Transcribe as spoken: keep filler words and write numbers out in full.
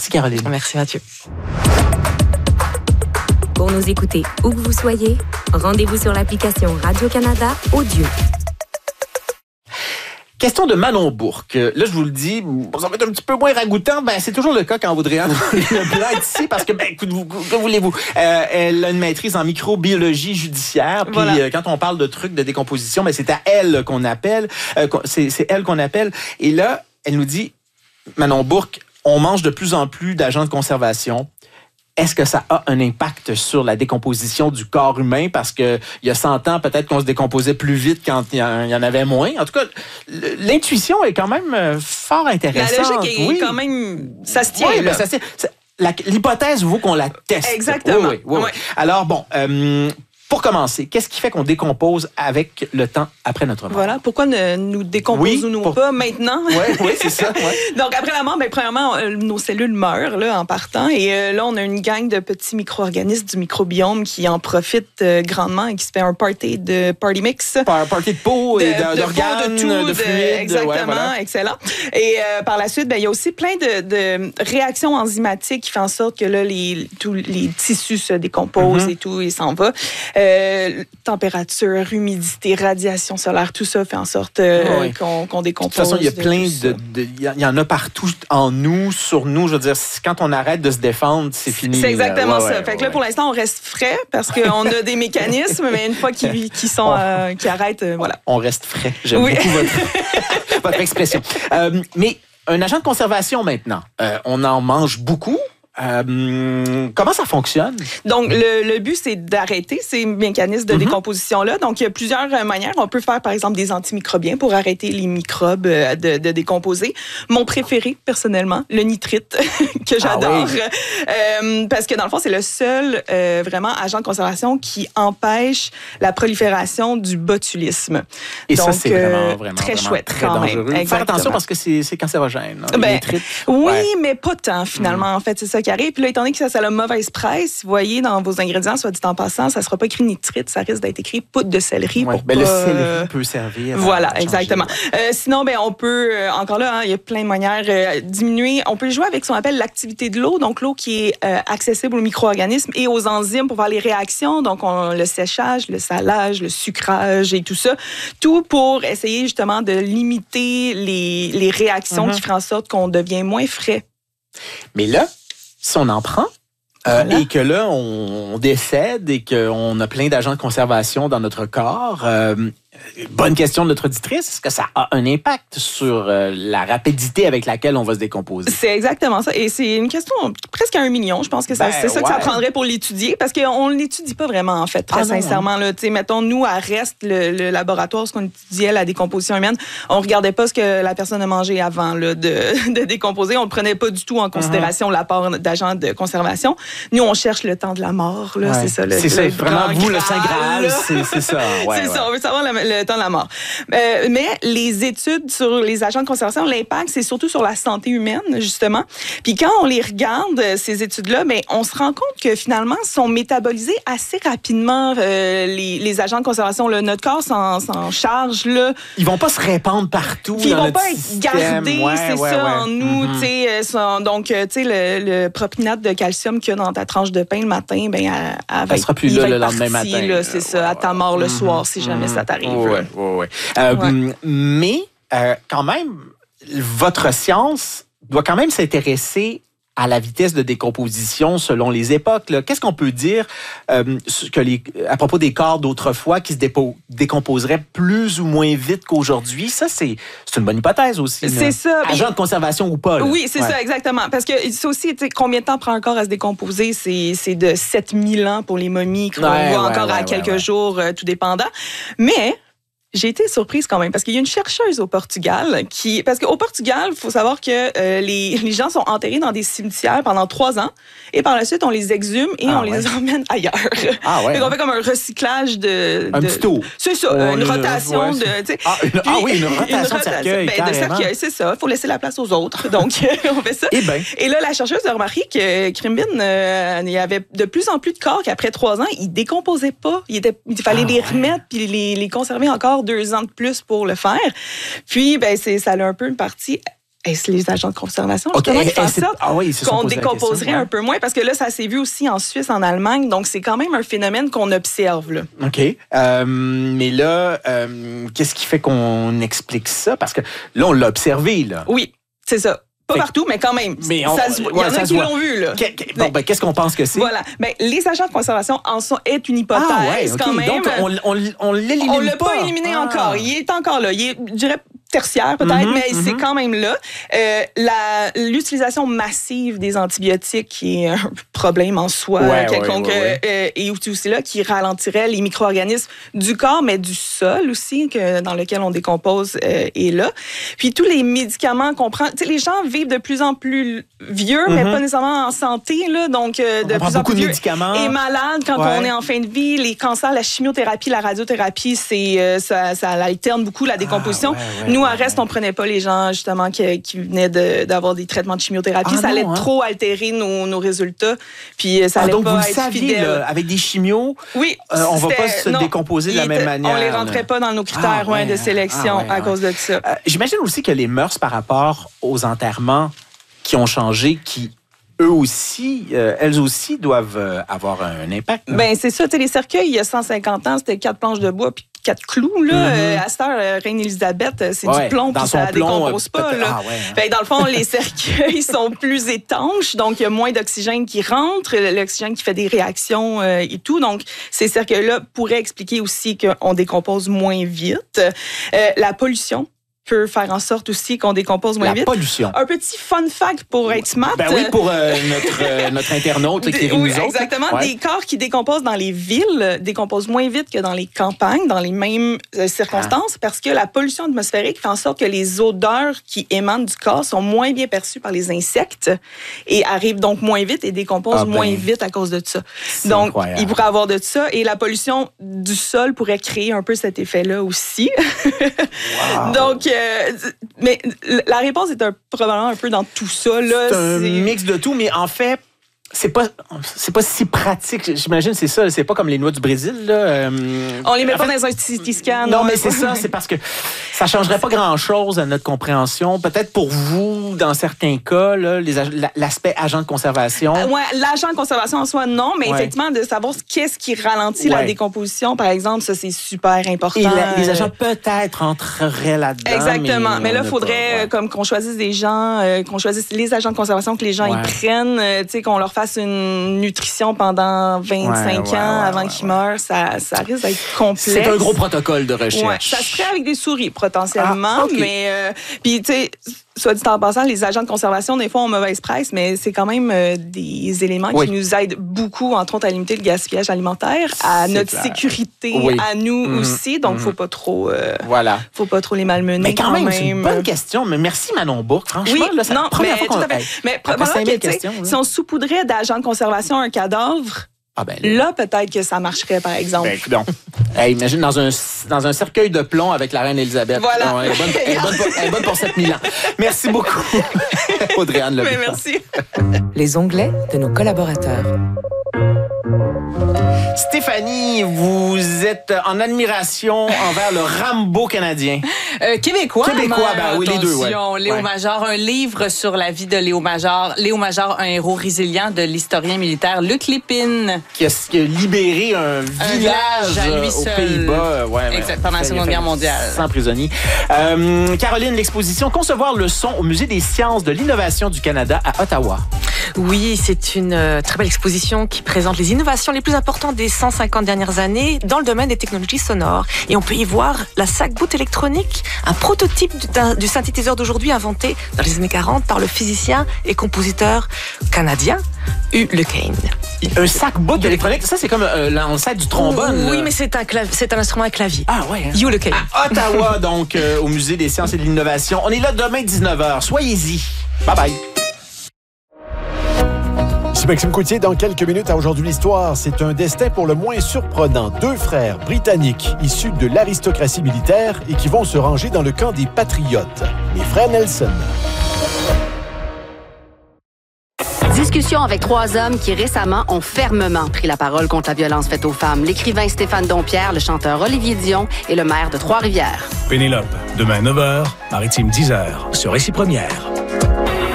Merci Caroline. Merci Mathieu. Pour nous écouter où que vous soyez, rendez-vous sur l'application Radio-Canada Audio. Question de Manon Bourque. Là, je vous le dis, ça va être un petit peu moins ragoûtant. Ben, c'est toujours le cas quand Audrey Anne le blanc ici, parce que, ben, écoute, vous, que voulez-vous? Euh, elle a une maîtrise en microbiologie judiciaire. Puis, voilà. euh, quand on parle de trucs de décomposition, ben, c'est à elle qu'on appelle. Euh, c'est, c'est elle qu'on appelle. Et là, elle nous dit, Manon Bourque, on mange de plus en plus d'agents de conservation. Est-ce que ça a un impact sur la décomposition du corps humain? Parce que il y a cent ans, peut-être qu'on se décomposait plus vite quand il y en avait moins. En tout cas, l'intuition est quand même fort intéressante. La logique est oui. quand même... Ça se tient. Oui, ben ça se tient. La, l'hypothèse vaut qu'on la teste. Exactement. Oui, oui, oui. oui. Alors, bon... Euh, Pour commencer, qu'est-ce qui fait qu'on décompose avec le temps après notre mort? Voilà, pourquoi ne nous décomposons-nous oui, pour... pas maintenant? Oui, oui, c'est ça. Ouais. Donc, après la mort, bien, premièrement, euh, nos cellules meurent là, en partant. Et euh, là, on a une gang de petits micro-organismes du microbiome qui en profitent euh, grandement et qui se fait un party de party mix. Par party de peau et de, d'organes, de, de, de fluides. Exactement, ouais, voilà. excellent. Et euh, par la suite, bien, il y a aussi plein de, de réactions enzymatiques qui font en sorte que là, les, tous les tissus se décomposent mm-hmm. et tout, et s'en va. Euh, température, humidité, radiation solaire, tout ça fait en sorte euh, oh oui. qu'on, qu'on décompose. De toute façon, il y a plein de... Il y en a partout en nous, sur nous. Je veux dire, quand on arrête de se défendre, c'est fini. C'est exactement ouais, ça. Ouais, fait ouais, que là, pour l'instant, on reste frais parce qu'on a des mécanismes, mais une fois qu'ils, qu'ils sont, euh, qu'ils arrêtent, euh, voilà. On reste frais. J'aime oui. beaucoup votre, votre expression. Euh, mais un agent de conservation maintenant, euh, on en mange beaucoup. Euh, comment ça fonctionne? Donc, le, le but, c'est d'arrêter ces mécanismes de mm-hmm. décomposition-là. Donc, il y a plusieurs manières. On peut faire, par exemple, des antimicrobiens pour arrêter les microbes de, de décomposer. Mon préféré, personnellement, le nitrite, que j'adore. Ah oui. euh, parce que, dans le fond, c'est le seul, euh, vraiment, agent de conservation qui empêche la prolifération du botulisme. Et Donc, ça, c'est vraiment, vraiment, très vraiment chouette, très quand dangereux. même. Faire attention parce que c'est, c'est cancérogène. Hein, ben, le nitrite. Oui, ouais. mais pas tant, finalement. Mm. En fait, c'est ça qui arrive. Puis là, étant donné que ça, ça a la mauvaise presse, vous voyez, dans vos ingrédients, soit dit en passant, ça ne sera pas écrit nitrite, ça risque d'être écrit poudre de céleri. Ouais, pour ben pas... Le céleri peut servir. Voilà, à exactement. Euh, sinon, ben, on peut, euh, encore là, hein, il y a plein de manières euh, diminuer. On peut jouer avec ce qu'on appelle l'activité de l'eau, donc l'eau qui est euh, accessible aux micro-organismes et aux enzymes pour faire les réactions, donc on, le séchage, le salage, le sucrage et tout ça. Tout pour essayer justement de limiter les, les réactions mm-hmm. qui feraient en sorte qu'on devient moins frais. Mais là, si on en prend, euh, voilà. et que là, on, on décède et qu'on a plein d'agents de conservation dans notre corps, euh, bonne question de notre auditrice, est-ce que ça a un impact sur euh, la rapidité avec laquelle on va se décomposer? C'est exactement ça. Et c'est une question presque à un million. Je pense que ça, ben, c'est ça ouais. que ça prendrait pour l'étudier, parce qu'on ne l'étudie pas vraiment, en fait, très ah, sincèrement. Là, mettons, nous, à Rest, le, le laboratoire, ce qu'on étudiait, la décomposition humaine, on ne regardait pas ce que la personne a mangé avant là, de, de décomposer. On ne prenait pas du tout en considération uh-huh. l'apport d'agents de conservation. Nous, on cherche le temps de la mort. Là, ouais. C'est ça. Le, c'est ça, le vraiment, vous, le Saint Graal, c'est, c'est ça. Ouais, c'est ouais. ça, on veut savoir le, le temps de la mort. Euh, mais les études sur les agents de conservation, l'impact, c'est surtout sur la santé humaine, justement. Puis quand on les regarde, ces études-là, mais on se rend compte que finalement, sont métabolisés assez rapidement, euh, les, les agents de conservation. Là. Notre corps s'en, s'en charge. Là. Ils vont pas se répandre partout. Puis ils dans vont pas être gardés, ouais, c'est ouais, ça, ouais. en nous. Mm-hmm. T'sais, son, donc, tu sais, le, le propinate de calcium qu'il y a dans ta tranche de pain le matin, ben, elle, elle va ça sera plus là le lendemain partie, matin. Là, c'est ouais, ça, à ta mort le mm-hmm. soir, si jamais mm-hmm. ça t'arrive. Ouais, ouais, ouais. Euh, ouais. Mais, euh, quand même, votre science doit quand même s'intéresser à la vitesse de décomposition selon les époques. Là. Qu'est-ce qu'on peut dire euh, que les, à propos des corps d'autrefois qui se dépo, décomposeraient plus ou moins vite qu'aujourd'hui? Ça, c'est, c'est une bonne hypothèse aussi. C'est là. Ça. Agent mais... de conservation ou pas. Là. Oui, c'est ouais. ça, exactement. Parce que c'est aussi, combien de temps prend un corps à se décomposer? C'est, c'est de sept mille ans pour les momies qu'on ouais, voit ouais, encore ouais, à ouais, quelques ouais. jours, euh, tout dépendant. Mais... j'ai été surprise quand même parce qu'il y a une chercheuse au Portugal qui... Parce qu'au Portugal, il faut savoir que euh, les, les gens sont enterrés dans des cimetières pendant trois ans et par la suite, on les exhume et ah, on ouais. les emmène ailleurs. Ah ouais. Donc, on fait comme un recyclage de... Un de, petit tour. C'est ça, oh, une rotation ouais, de... Ah, une, puis, ah oui, une rotation, une rotation de cercueil, ben, de cercueil, c'est ça. Il faut laisser la place aux autres. Donc, on fait ça. Et, ben. et là, la chercheuse a remarqué que Crimbin, euh, il y avait de plus en plus de corps qu'après trois ans, ils ne décomposaient pas. Il, était, il fallait ah, les remettre puis les, les conserver encore deux ans de plus pour le faire. Puis, ben, c'est, ça a un peu une partie Est-ce les agents de conservation, justement, okay. qui font ça ah oui, qu'on décomposerait question, ouais. un peu moins? Parce que là, ça s'est vu aussi en Suisse, en Allemagne. Donc, c'est quand même un phénomène qu'on observe. Là. OK. Euh, mais là, euh, qu'est-ce qui fait qu'on explique ça? Parce que là, on l'a observé. Là. Oui, c'est ça. Pas fait, partout, mais quand même. Mais on, ça se, ouais, il y en a qui l'ont vu. Là. Qu- qu- bon, ben, qu'est-ce qu'on pense que c'est? Voilà. Ben, les agents de conservation en sont, est une hypothèse ah, ouais, okay. quand même. Donc, on, on, on l'élimine pas. On l'a pas éliminé ah. encore. Il est encore là. Il est, je dirais, tertiaire peut-être, mm-hmm, mais mm-hmm. c'est quand même là. Euh, la, l'utilisation massive des antibiotiques qui est un problème en soi, ouais, quelconque, ouais, ouais, ouais. Euh, et aussi là, qui ralentirait les micro-organismes du corps, mais du sol aussi, que, dans lequel on décompose, euh, est là. Puis tous les médicaments qu'on prend, tu sais, les gens vivent de plus en plus vieux, mm-hmm. mais pas nécessairement en santé, là, donc euh, de on plus en plus de vieux médicaments. Et malades quand ouais. on est en fin de vie. Les cancers, la chimiothérapie, la radiothérapie, c'est euh, ça, ça alterne beaucoup la décomposition. Ah, ouais, ouais, Nous, à reste, on prenait pas les gens justement qui, qui venaient de, d'avoir des traitements de chimiothérapie. Ah, ça allait non, hein? trop altérer nos, nos résultats. Puis ça ah, allait donc pas vous être le saviez, fidèle. Là, avec des chimios, oui, euh, on va pas se non, décomposer de la même manière. On les rentrait pas dans nos critères ah, ouais, de sélection ah, ouais, à ouais. cause de ça. Euh, j'imagine aussi que les mœurs par rapport aux enterrements qui ont changé, qui eux aussi, euh, elles aussi doivent euh, avoir un impact. Là. Ben c'est ça. Tu sais, les cercueils, il y a cent cinquante ans, c'était quatre planches de bois puis quatre clous. Là. Mm-hmm. Euh, à cette heure, Reine Élisabeth, c'est ouais, du plomb puis ça ne décompose pas. Là. Ah, ouais, hein. Fait, dans le fond, les cercueils sont plus étanches, donc il y a moins d'oxygène qui rentre, l'oxygène qui fait des réactions euh, et tout. Donc, ces cercueils-là pourraient expliquer aussi qu'on décompose moins vite. Euh, la pollution peut faire en sorte aussi qu'on décompose moins la vite. La pollution. Un petit fun fact pour être smart. Ben oui, pour euh, notre, euh, notre internaute qui est oui, nous autres. Exactement. Ouais. Des corps qui décomposent dans les villes décomposent moins vite que dans les campagnes, dans les mêmes euh, circonstances, ah. parce que la pollution atmosphérique fait en sorte que les odeurs qui émanent du corps sont moins bien perçues par les insectes et arrivent donc moins vite et décomposent ah ben, moins vite à cause de ça. Donc, incroyable. Il pourrait avoir de ça. Et la pollution du sol pourrait créer un peu cet effet-là aussi. Wow. Donc, euh, mais la réponse est un, probablement un peu dans tout ça. Là. C'est un c'est... mix de tout, mais en fait, c'est pas, c'est pas si pratique. J'imagine c'est ça. C'est pas comme les noix du Brésil. Là. Euh, On les met pas fait, dans un C T scan. Non, mais c'est ça. C'est parce que ça changerait pas grand-chose à notre compréhension. Peut-être pour vous, dans certains cas, là, les, l'aspect agent de conservation. Euh, ouais, l'agent de conservation en soi, non. Mais ouais. effectivement, de savoir qu'est-ce qui ralentit ouais. la décomposition, par exemple, ça, c'est super important. Et la, les agents peut-être entreraient là-dedans. Exactement. Mais, mais là, il faudrait pas, ouais. comme qu'on choisisse des gens, euh, qu'on choisisse les agents de conservation, que les gens ouais. ils prennent, euh, tu sais, qu'on leur fasse une nutrition pendant vingt-cinq ouais, ouais, ans ouais, avant ouais, qu'ils ouais. meurent, ça, ça risque d'être complexe. C'est un gros protocole de recherche. Ouais, ça se ferait avec des souris, potentiellement, ah, okay. mais euh, puis tu sais, soit dit en passant, les agents de conservation, des fois, ont mauvaise presse, mais c'est quand même euh, des éléments oui. qui nous aident beaucoup, entre autres, à limiter le gaspillage alimentaire, à c'est notre clair. sécurité, oui. à nous mmh. aussi. Donc, il mmh. ne faut pas trop, euh, voilà. faut pas trop les malmener. Mais quand, quand même, même, c'est une bonne question. Mais merci, Manon Bourque. Franchement, oui, là, c'est non, la première mais, fois qu'on... Tout à fait. Mais probablement que, questions, si on saupoudrait d'agents de conservation un cadavre, ah ben là, là peut-être que ça marcherait, par exemple. Ben, écoute donc. Hey, imagine dans un, dans un cercueil de plomb avec la reine Élisabeth. Voilà. Non, elle, est bonne, elle, est bonne pour, elle est bonne pour sept mille ans. Merci beaucoup, Audrey-Anne Leblanc. Merci. Les onglets de nos collaborateurs. Stéphanie, vous êtes en admiration envers le Rambo canadien. Euh, québécois. Québécois, ben oui, les deux, ouais. Léo ouais. Major, un livre sur la vie de Léo Major. Léo Major, un héros résilient de l'historien militaire Luc Lépine. Qui a, qui a libéré un, un village à lui aux seul. Pays-Bas. Ouais, exact, ouais, pendant la Seconde Guerre mondiale. Sans prisonniers. Euh, Caroline, l'exposition Concevoir le son au Musée des sciences de l'innovation du Canada à Ottawa. Oui, c'est une euh, très belle exposition qui présente les innovations les plus importantes des cent cinquante dernières années dans le domaine des technologies sonores. Et on peut y voir la sac-boot électronique, un prototype du, du synthétiseur d'aujourd'hui inventé dans les années quarante par le physicien et compositeur canadien Hugh Lecaine. Un sac-boot électronique, ça c'est comme euh, l'ancêtre du trombone. Oui, là. Mais c'est un, clav- c'est un instrument à clavier. Ah ouais. Hein? Hugh Lecaine. À Ottawa, donc, euh, au Musée des sciences et de l'innovation. On est là demain dix-neuf heures. Soyez-y. Bye bye. Ici Maxime Coutier, dans quelques minutes à Aujourd'hui l'Histoire, c'est un destin pour le moins surprenant. Deux frères britanniques issus de l'aristocratie militaire et qui vont se ranger dans le camp des patriotes, les frères Nelson. Discussion avec trois hommes qui récemment ont fermement pris la parole contre la violence faite aux femmes. L'écrivain Stéphane Dompierre, le chanteur Olivier Dion et le maire de Trois-Rivières. Pénélope, demain neuf heures, Maritime dix heures, sur Récit Première.